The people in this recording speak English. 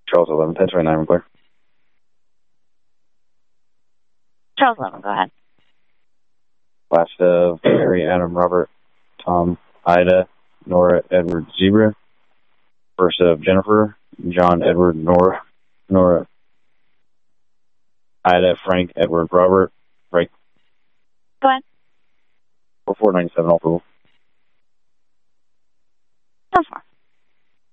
Charles 11, 1029, we're clear. Charles 11, go ahead. Last of Mary, Adam, Robert, Tom, Ida, Nora, Edward, Zebra. First of Jennifer, John, Edward, Nora, Ida, Frank, Edward, Robert, Frank. Go ahead. 4497, all approval. 10-4.